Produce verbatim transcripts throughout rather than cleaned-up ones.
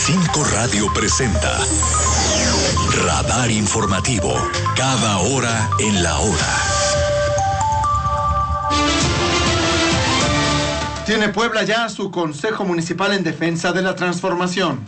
Cinco Radio presenta Radar Informativo, cada hora en la hora. Tiene Puebla ya su Consejo Municipal en Defensa de la Transformación.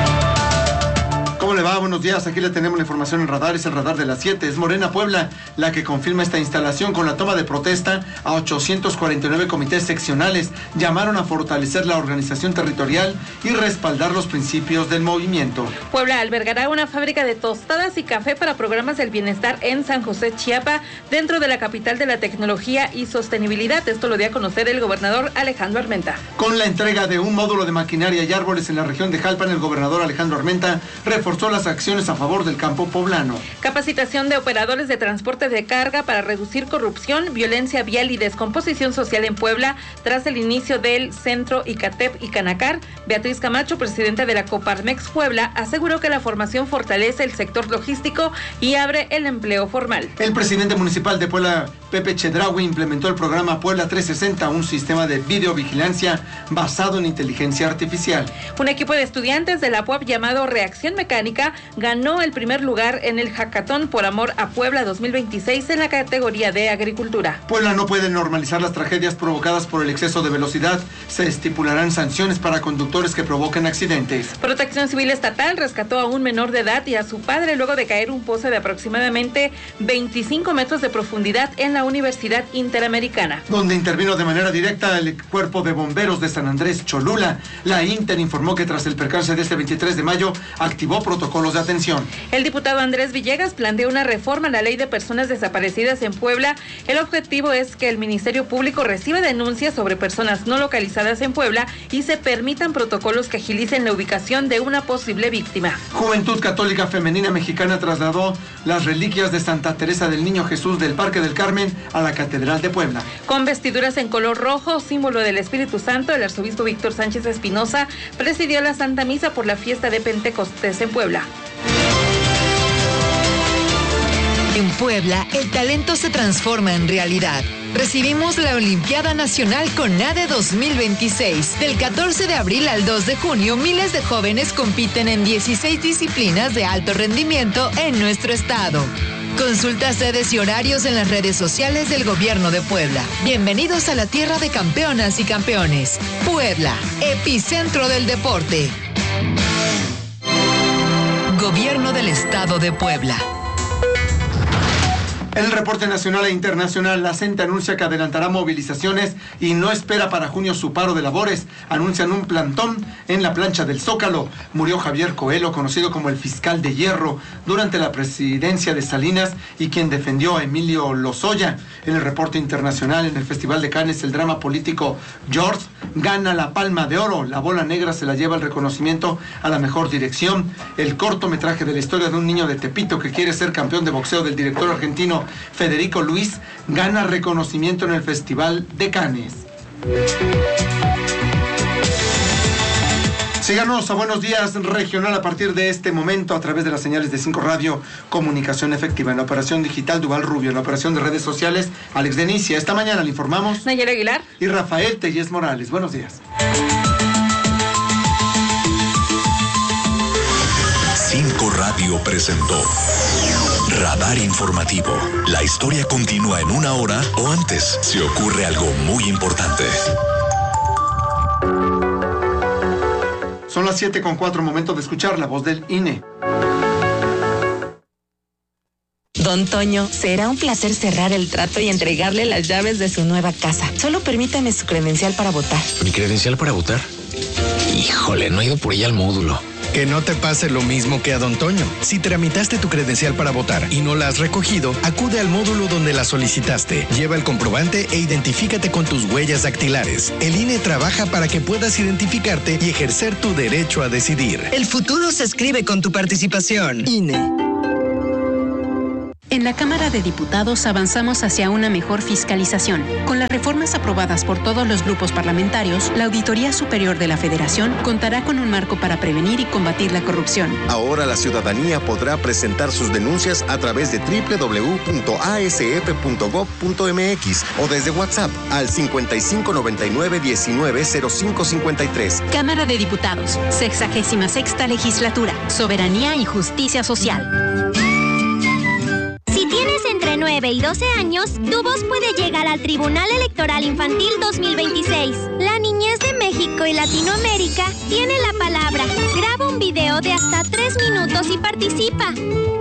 ¿Cómo le va? Buenos días, aquí le tenemos la información en Radar, es el Radar de las siete. Es Morena Puebla la que confirma esta instalación con la toma de protesta a ochocientos cuarenta y nueve comités seccionales. Llamaron a fortalecer la organización territorial y respaldar los principios del movimiento. Puebla albergará una fábrica de tostadas y café para programas del bienestar en San José, Chiapa, dentro de la capital de la tecnología y sostenibilidad. Esto lo dio a conocer el gobernador Alejandro Armenta. Con la entrega de un módulo de maquinaria y árboles en la región de Jalpan, el gobernador Alejandro Armenta reforzó las acciones a favor del campo poblano. Capacitación de operadores de transporte de carga para reducir corrupción, violencia vial y descomposición social en Puebla tras el inicio del Centro Icatep y Canacar. Beatriz Camacho, presidenta de la Coparmex Puebla, aseguró que la formación fortalece el sector logístico y abre el empleo formal. El presidente municipal de Puebla, Pepe Chedraui, implementó el programa Puebla trescientos sesenta, un sistema de videovigilancia basado en inteligencia artificial. Un equipo de estudiantes de la P U A P llamado Reacción Mecánica ganó el primer lugar en el Hackathon por Amor a Puebla dos mil veintiséis en la categoría de Agricultura. Puebla no puede normalizar las tragedias provocadas por el exceso de velocidad. Se estipularán sanciones para conductores que provoquen accidentes. Protección Civil Estatal rescató a un menor de edad y a su padre luego de caer un pozo de aproximadamente veinticinco metros de profundidad en la Universidad Interamericana, donde intervino de manera directa el Cuerpo de Bomberos de San Andrés Cholula. La Inter informó que tras el percance de este veintitrés de mayo activó protocolos de atención. El diputado Andrés Villegas planteó una reforma a la ley de personas desaparecidas en Puebla. El objetivo es que el Ministerio Público reciba denuncias sobre personas no localizadas en Puebla y se permitan protocolos que agilicen la ubicación de una posible víctima. Juventud Católica Femenina Mexicana trasladó las reliquias de Santa Teresa del Niño Jesús del Parque del Carmen a la Catedral de Puebla. Con vestiduras en color rojo, símbolo del Espíritu Santo, el arzobispo Víctor Sánchez Espinosa presidió la Santa Misa por la fiesta de Pentecostés en Puebla. En Puebla, el talento se transforma en realidad. Recibimos la Olimpiada Nacional CONADE dos mil veintiséis. Del catorce de abril al dos de junio, miles de jóvenes compiten en dieciséis disciplinas de alto rendimiento en nuestro estado. Consulta sedes y horarios en las redes sociales del Gobierno de Puebla. Bienvenidos a la tierra de campeonas y campeones. Puebla, epicentro del deporte. Gobierno del Estado de Puebla. En el reporte nacional e internacional, la CENTE anuncia que adelantará movilizaciones y no espera para junio su paro de labores. Anuncian un plantón en la plancha del Zócalo. Murió Javier Coelho, conocido como el fiscal de hierro, durante la presidencia de Salinas y quien defendió a Emilio Lozoya. En el reporte internacional, en el Festival de Cannes, el drama político George gana la Palma de Oro. La Bola Negra se la lleva el reconocimiento a la mejor dirección. El cortometraje de la historia de un niño de Tepito que quiere ser campeón de boxeo del director argentino Federico Luis gana reconocimiento en el Festival de Cannes. Síganos a Buenos Días Regional a partir de este momento a través de las señales de Cinco Radio, comunicación efectiva. En la operación digital, Duval Rubio. En la operación de redes sociales, Alex Denicia. Esta mañana le informamos Nayera Aguilar y Rafael Tellez Morales. Buenos días. Cinco Radio presentó Radar Informativo. La historia continúa en una hora o antes si ocurre algo muy importante. Son las siete con cuatro, momento de escuchar la voz del I N E. Don Toño, será un placer cerrar el trato y entregarle las llaves de su nueva casa. Solo permítame su credencial para votar. ¿Mi credencial para votar? Híjole, no he ido por ella al módulo. Que no te pase lo mismo que a Don Toño. Si tramitaste tu credencial para votar y no la has recogido, acude al módulo donde la solicitaste. Lleva el comprobante e identifícate con tus huellas dactilares. El I N E trabaja para que puedas identificarte y ejercer tu derecho a decidir. El futuro se escribe con tu participación. I N E. En En la Cámara de Diputados avanzamos hacia una mejor fiscalización. Con las reformas aprobadas por todos los grupos parlamentarios, la Auditoría Superior de la Federación contará con un marco para prevenir y combatir la corrupción. Ahora la ciudadanía podrá presentar sus denuncias a través de doble u doble u doble u punto a s f punto gob punto m x o desde WhatsApp al cincuenta y cinco noventa y nueve diecinueve cero cinco cincuenta y tres. Cámara de Diputados, sexagésima sexta legislatura, soberanía y justicia social. Si tienes entre nueve y doce años, tu voz puede llegar al Tribunal Electoral Infantil dos mil veintiséis. La niñez de México y Latinoamérica tiene la palabra. Graba un video de hasta tres minutos y participa.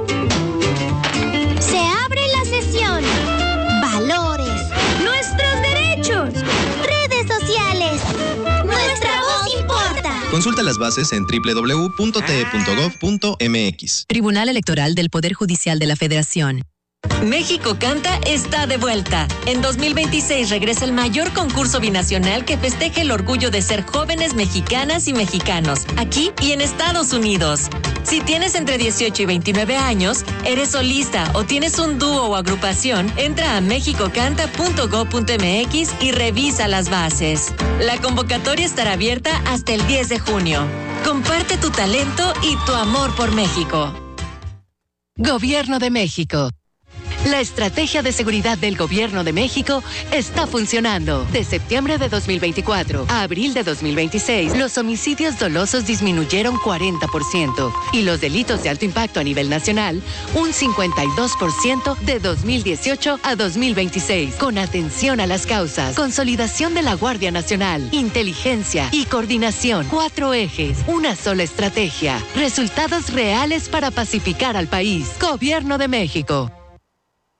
Se abre la sesión. Valores. Nuestros derechos. Redes sociales. Nuestra voz importa. Consulta las bases en doble u doble u doble u punto t e punto gob punto m x. Tribunal Electoral del Poder Judicial de la Federación. México Canta está de vuelta. En dos mil veintiséis regresa el mayor concurso binacional que festeja el orgullo de ser jóvenes mexicanas y mexicanos, aquí y en Estados Unidos. Si tienes entre dieciocho y veintinueve años, eres solista o tienes un dúo o agrupación, entra a mexico canta punto gob punto m x y revisa las bases. La convocatoria estará abierta hasta el diez de junio. Comparte tu talento y tu amor por México. Gobierno de México. La estrategia de seguridad del Gobierno de México está funcionando. De septiembre de dos mil veinticuatro a abril de dos mil veintiséis, los homicidios dolosos disminuyeron cuarenta por ciento y los delitos de alto impacto a nivel nacional un cincuenta y dos por ciento de dos mil dieciocho a dos mil veintiséis. Con atención a las causas, consolidación de la Guardia Nacional, inteligencia y coordinación. Cuatro ejes, una sola estrategia. Resultados reales para pacificar al país. Gobierno de México.